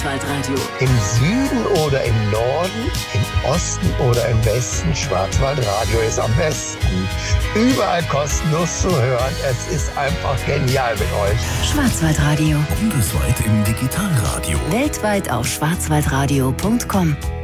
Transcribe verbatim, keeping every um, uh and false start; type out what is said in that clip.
Schwarzwaldradio. Im Süden oder im Norden, im Osten oder im Westen, Schwarzwaldradio ist am besten. Überall kostenlos zu hören. Es ist einfach genial mit euch. Schwarzwaldradio. Bundesweit im Digitalradio. Weltweit auf schwarzwaldradio punkt com.